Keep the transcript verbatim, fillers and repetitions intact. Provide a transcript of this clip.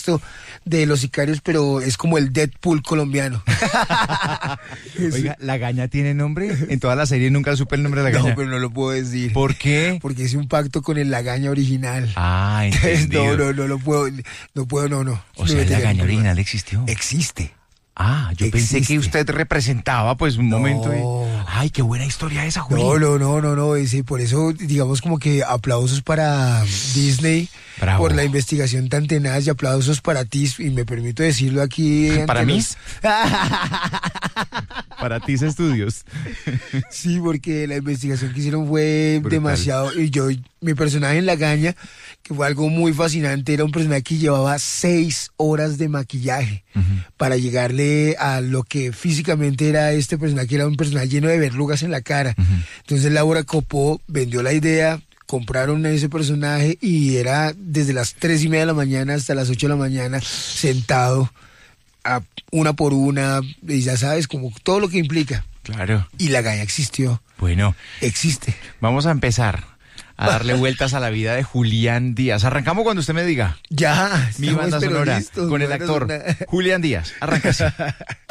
visto de Los Sicarios, pero es como el Deadpool colombiano. Oiga, ¿la gaña tiene nombre? En toda la serie nunca supe el nombre de la gaña. No, pero no lo puedo decir. ¿Por qué? Porque hice un pacto con el Lagaña original. Ah, entendido. No, no, no lo puedo, no puedo, no, no. O sea, la gaña original existió. Existe. Ah, yo Existe. pensé que usted representaba pues un No. momento y... Ay, qué buena historia esa, Juli. No, no, no, no, no, ese, por eso digamos como que aplausos para Disney. Bravo. Por la investigación tan tenaz y aplausos para ti, y me permito decirlo aquí. ¿Para ante mí? los- Para Tis Estudios. Sí, porque la investigación que hicieron fue Brutal. demasiado, y yo, mi personaje en La Gaña, que fue algo muy fascinante, era un personaje que llevaba seis horas de maquillaje para llegarle a lo que físicamente era este personaje, que era un personaje lleno de verrugas en la cara. Entonces Laura Copó vendió la idea, compraron a ese personaje y era desde las tres y media de la mañana hasta las ocho de la mañana sentado a una por una, y ya sabes, como todo lo que implica. Claro. Y La Gaña existió, Bueno, existe. vamos a empezar a darle vueltas a la vida de Julián Díaz. Arrancamos cuando usted me diga. Ya, Mi estamos, banda pero sonora listos, con el banda actor sonora. Julián Díaz. Arranca así.